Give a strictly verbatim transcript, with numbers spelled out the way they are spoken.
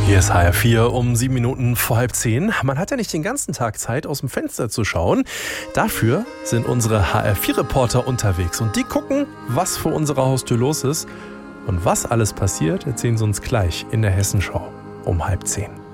Hier ist H R vier um sieben Minuten vor halb zehn. Man hat ja nicht den ganzen Tag Zeit, aus dem Fenster zu schauen. Dafür sind unsere H R vier Reporter unterwegs und die gucken, was vor unserer Haustür los ist. Und was alles passiert, erzählen sie uns gleich in der Hessenschau um halb zehn.